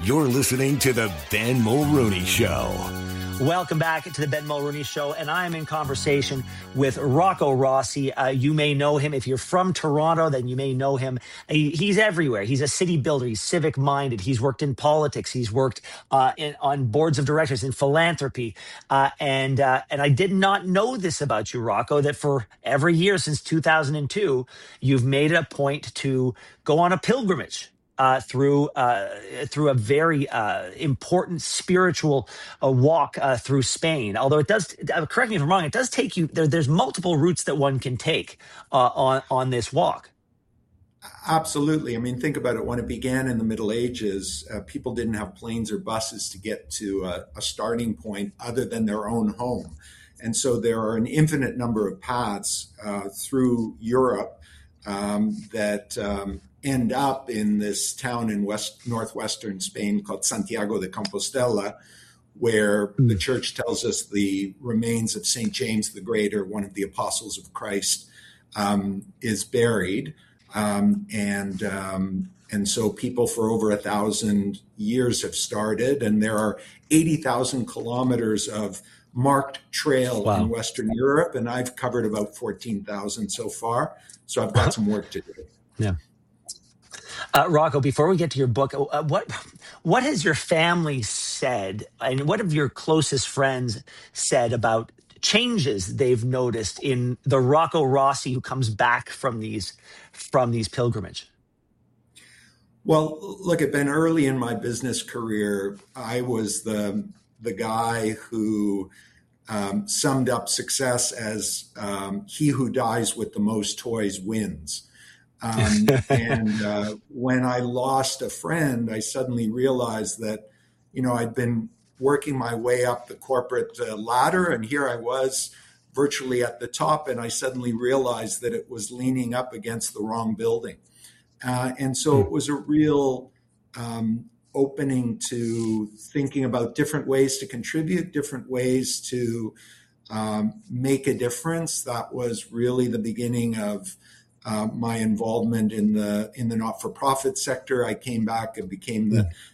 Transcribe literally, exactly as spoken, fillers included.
You're listening to The Ben Mulrooney Show. Welcome back to the Ben Mulrooney Show, and I am in conversation with Rocco Rossi. Uh, you may know him. If you're from Toronto, then you may know him. He, he's everywhere. He's a city builder. He's civic-minded. He's worked in politics. He's worked uh, in, on boards of directors, in philanthropy. Uh, and uh, and I did not know this about you, Rocco, that for every year since two thousand two, you've made it a point to go on a pilgrimage Uh, through uh, through a very uh, important spiritual uh, walk uh, through Spain. Although it does, uh, correct me if I'm wrong, it does take you there. There's multiple routes that one can take uh, on on this walk. Absolutely. I mean, think about it. When it began in the Middle Ages, uh, people didn't have planes or buses to get to a, a starting point other than their own home, and so there are an infinite number of paths uh, through Europe um, that. Um, end up in this town in west northwestern Spain called Santiago de Compostela, where the church tells us the remains of Saint James the Greater, one of the apostles of Christ, um, is buried. Um, and um, and so people for over a thousand years have started, and there are eighty thousand kilometers of marked trail wow. in Western Europe, and I've covered about fourteen thousand so far. So I've got some work to do. Yeah. Uh, Rocco, before we get to your book, uh, what what has your family said, and what have your closest friends said about changes they've noticed in the Rocco Rossi who comes back from these from these pilgrimage? Well, look, at Ben, early in my business career, I was the the guy who um, summed up success as um, he who dies with the most toys wins. Um, and uh, when I lost a friend, I suddenly realized that, you know, I'd been working my way up the corporate uh, ladder, and here I was virtually at the top, and I suddenly realized that it was leaning up against the wrong building. Uh, and so it was a real um, opening to thinking about different ways to contribute, different ways to um, make a difference. That was really the beginning of Uh, my involvement in the in the not-for-profit sector. I came back and became the